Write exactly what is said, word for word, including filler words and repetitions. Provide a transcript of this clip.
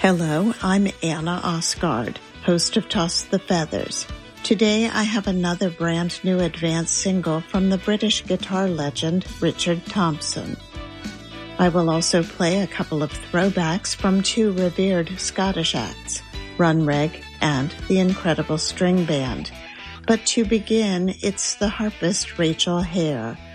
Hello, I'm Anna Osgard, host of Toss the Feathers. Today I have another brand new advanced single from the British guitar legend Richard Thompson. I will also play a couple of throwbacks from two revered Scottish acts, Runrig and the Incredible String Band. But to begin, it's the harpist Rachel Hare,